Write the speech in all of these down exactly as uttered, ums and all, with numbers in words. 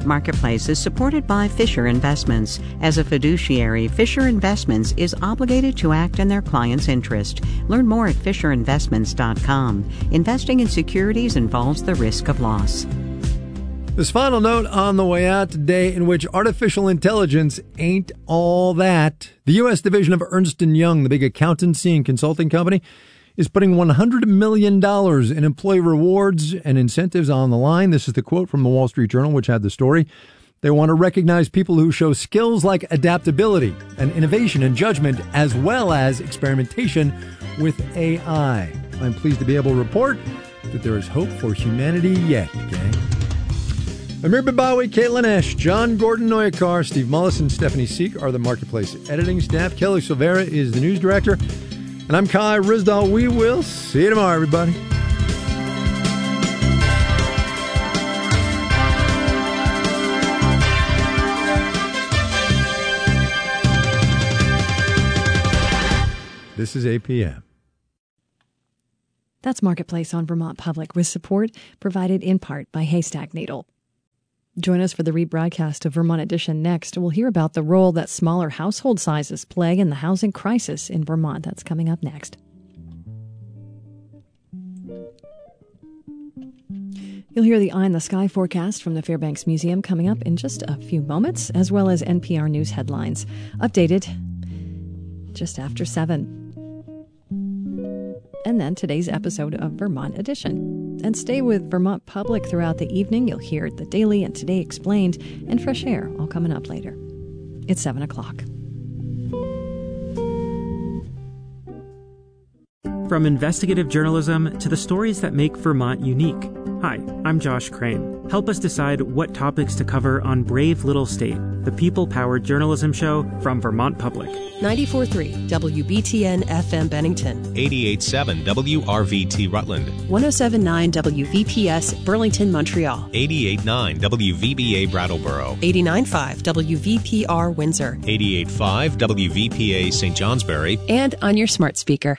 Marketplace is supported by Fisher Investments. As a fiduciary, Fisher Investments is obligated to act in their client's interest. Learn more at fisher investments dot com. Investing in securities involves the risk of loss. This final note on the way out today, in which artificial intelligence ain't all that. The U S division of Ernst and Young, the big accountancy and consulting company, is putting one hundred million dollars in employee rewards and incentives on the line. This is the quote from the Wall Street Journal, which had the story. They want to recognize people who show skills like adaptability and innovation and judgment, as well as experimentation with A I. I'm pleased to be able to report that there is hope for humanity yet, gang. Amir Babawi, Caitlin Esch, John Gordon Noyakar, Steve Mullis, and Stephanie Seek are the Marketplace editing staff. Kelly Silvera is the news director. And I'm Kai Rizdal. We will see you tomorrow, everybody. This is A P M. That's Marketplace on Vermont Public, with support provided in part by Haystack Needle. Join us for the rebroadcast of Vermont Edition next. We'll hear about the role that smaller household sizes play in the housing crisis in Vermont. That's coming up next. You'll hear the Eye in the Sky forecast from the Fairbanks Museum coming up in just a few moments, as well as N P R News headlines, updated just after seven. And then today's episode of Vermont Edition. And stay with Vermont Public throughout the evening. You'll hear The Daily and Today Explained and Fresh Air, all coming up later. It's seven o'clock. From investigative journalism to the stories that make Vermont unique. Hi, I'm Josh Crane. Help us decide what topics to cover on Brave Little State, the people-powered journalism show from Vermont Public. ninety-four point three W B T N F M Bennington. eighty-eight point seven W R V T Rutland. one oh seven point nine W V P S Burlington, Montreal. eighty-eight point nine W V B A Brattleboro. eighty-nine point five W V P R Windsor. eighty-eight point five W V P A Saint Johnsbury. And on your smart speaker.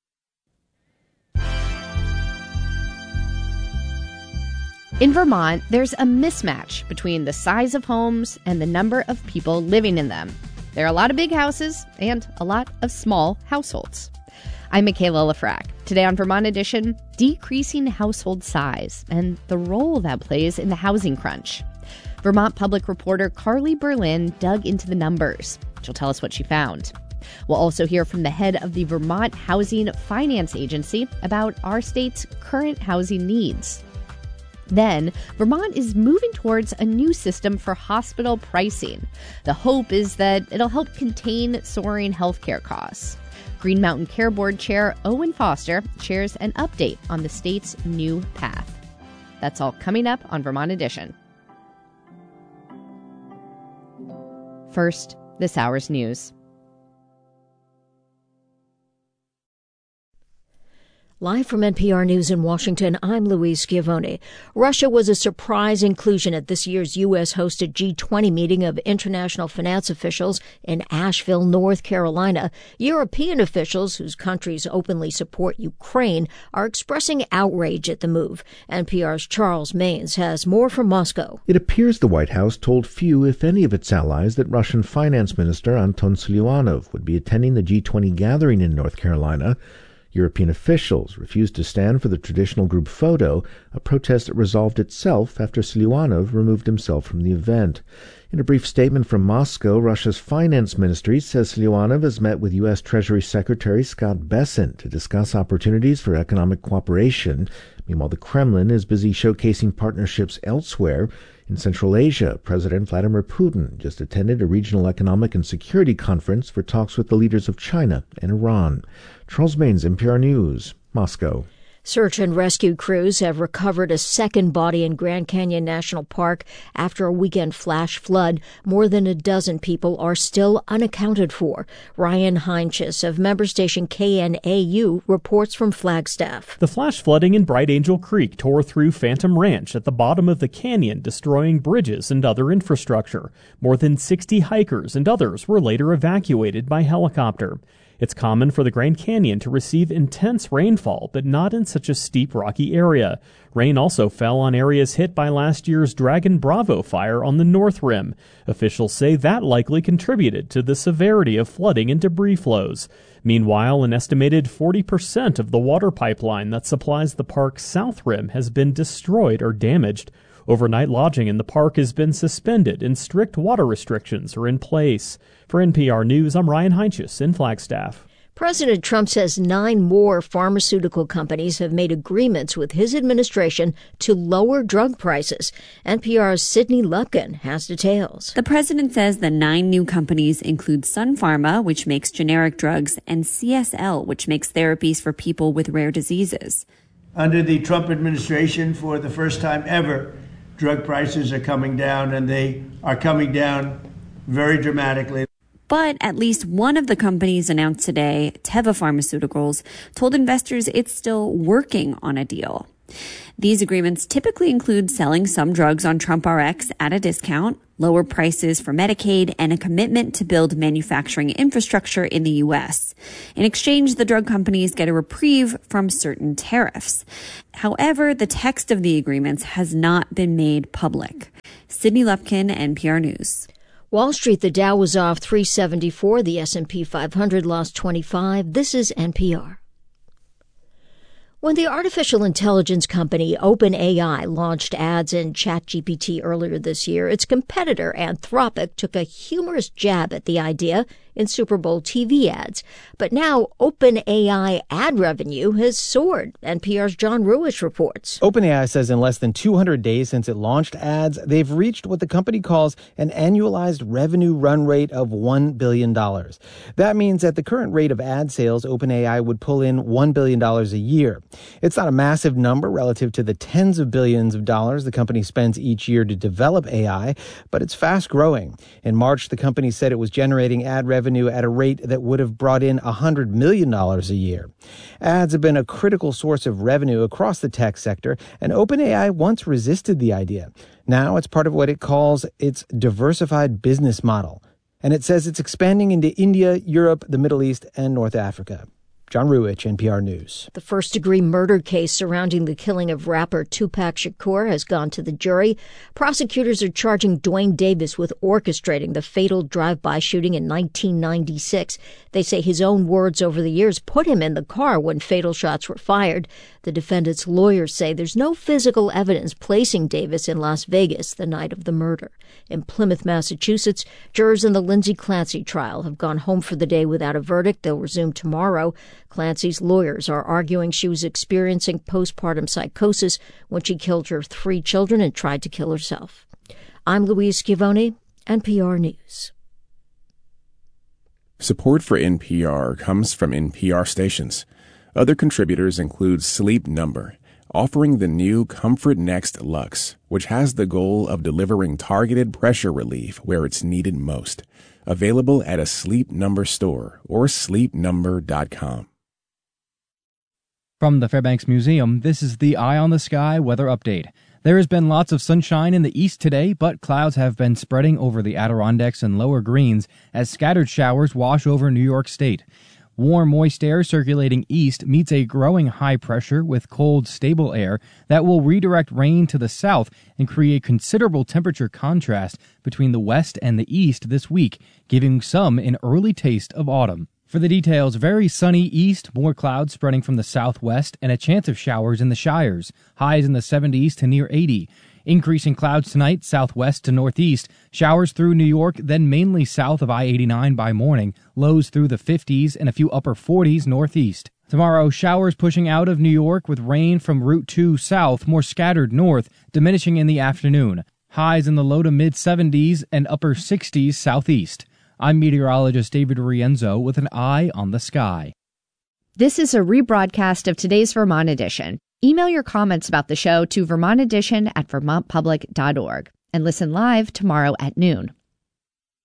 In Vermont, there's a mismatch between the size of homes and the number of people living in them. There are a lot of big houses and a lot of small households. I'm Michaela Lafrac. Today on Vermont Edition, decreasing household size and the role that plays in the housing crunch. Vermont Public reporter Carly Berlin dug into the numbers. She'll tell us what she found. We'll also hear from the head of the Vermont Housing Finance Agency about our state's current housing needs. Then, Vermont is moving towards a new system for hospital pricing. The hope is that it'll help contain soaring healthcare costs. Green Mountain Care Board Chair Owen Foster shares an update on the state's new path. That's all coming up on Vermont Edition. First, this hour's news. Live from N P R News in Washington, I'm Louise Schiavone. Russia was a surprise inclusion at this year's U S-hosted G twenty meeting of international finance officials in Asheville, North Carolina. European officials, whose countries openly support Ukraine, are expressing outrage at the move. N P R's Charles Maines has more from Moscow. It appears the White House told few, if any, of its allies that Russian Finance Minister Anton Siluanov would be attending the G twenty gathering in North Carolina. European officials refused to stand for the traditional group photo, a protest that resolved itself after Siluanov removed himself from the event. In a brief statement from Moscow, Russia's finance ministry says Siluanov has met with U S Treasury Secretary Scott Bessent to discuss opportunities for economic cooperation. Meanwhile, the Kremlin is busy showcasing partnerships elsewhere. In Central Asia, President Vladimir Putin just attended a regional economic and security conference for talks with the leaders of China and Iran. Charles Maines, N P R News, Moscow. Search and rescue crews have recovered a second body in Grand Canyon National Park after a weekend flash flood. More than a dozen people are still unaccounted for. Ryan Heinches of member station K N A U reports from Flagstaff. The flash flooding in Bright Angel Creek tore through Phantom Ranch at the bottom of the canyon, destroying bridges and other infrastructure. More than sixty hikers and others were later evacuated by helicopter. It's common for the Grand Canyon to receive intense rainfall, but not in such a steep, rocky area. Rain also fell on areas hit by last year's Dragon Bravo fire on the North Rim. Officials say that likely contributed to the severity of flooding and debris flows. Meanwhile, an estimated forty percent of the water pipeline that supplies the park's South Rim has been destroyed or damaged. Overnight lodging in the park has been suspended and strict water restrictions are in place. For N P R News, I'm Ryan Heinsius in Flagstaff. President Trump says nine more pharmaceutical companies have made agreements with his administration to lower drug prices. N P R's Sydney Lupkin has details. The president says the nine new companies include Sun Pharma, which makes generic drugs, and C S L, which makes therapies for people with rare diseases. Under the Trump administration, for the first time ever, drug prices are coming down, and they are coming down very dramatically. But at least one of the companies announced today, Teva Pharmaceuticals, told investors it's still working on a deal. These agreements typically include selling some drugs on TrumpRx at a discount, lower prices for Medicaid, and a commitment to build manufacturing infrastructure in the U S. In exchange, the drug companies get a reprieve from certain tariffs. However, the text of the agreements has not been made public. Sydney Lupkin, N P R News. Wall Street, the Dow was off three seventy-four. The S and P five hundred lost twenty-five. This is N P R. When the artificial intelligence company OpenAI launched ads in ChatGPT earlier this year, its competitor Anthropic took a humorous jab at the idea in Super Bowl T V ads. But now OpenAI ad revenue has soared. N P R's John Ruish reports. OpenAI says in less than two hundred days since it launched ads, they've reached what the company calls an annualized revenue run rate of one billion dollars. That means at the current rate of ad sales, OpenAI would pull in one billion dollars a year. It's not a massive number relative to the tens of billions of dollars the company spends each year to develop A I, but it's fast growing. In March, the company said it was generating ad revenue revenue at a rate that would have brought in one hundred million dollars a year. Ads have been a critical source of revenue across the tech sector, and OpenAI once resisted the idea. Now it's part of what it calls its diversified business model. And it says it's expanding into India, Europe, the Middle East, and North Africa. John Ruish, N P R News. The first-degree murder case surrounding the killing of rapper Tupac Shakur has gone to the jury. Prosecutors are charging Dwayne Davis with orchestrating the fatal drive-by shooting in nineteen ninety-six. They say his own words over the years put him in the car when fatal shots were fired. The defendant's lawyers say there's no physical evidence placing Davis in Las Vegas the night of the murder. In Plymouth, Massachusetts, jurors in the Lindsay Clancy trial have gone home for the day without a verdict. They'll resume tomorrow. Clancy's lawyers are arguing she was experiencing postpartum psychosis when she killed her three children and tried to kill herself. I'm Louise Schiavone, N P R News. Support for N P R comes from N P R stations. Other contributors include Sleep Number, offering the new Comfort Next Luxe, which has the goal of delivering targeted pressure relief where it's needed most. Available at a Sleep Number store or sleep number dot com. From the Fairbanks Museum, this is the Eye on the Sky weather update. There has been lots of sunshine in the east today, but clouds have been spreading over the Adirondacks and lower Greens as scattered showers wash over New York State. Warm, moist air circulating east meets a growing high pressure with cold, stable air that will redirect rain to the south and create considerable temperature contrast between the west and the east this week, giving some an early taste of autumn. For the details, very sunny east, more clouds spreading from the southwest, and a chance of showers in the Shires. Highs in the seventies to near eighty. Increasing clouds tonight, southwest to northeast. Showers through New York, then mainly south of I eighty-nine by morning. Lows through the fifties and a few upper forties northeast. Tomorrow, showers pushing out of New York with rain from Route two south, more scattered north, diminishing in the afternoon. Highs in the low to mid-seventies and upper sixties southeast. I'm meteorologist David Rienzo with an eye on the sky. This is a rebroadcast of today's Vermont Edition. Email your comments about the show to vermont edition at vermont public dot org and listen live tomorrow at noon.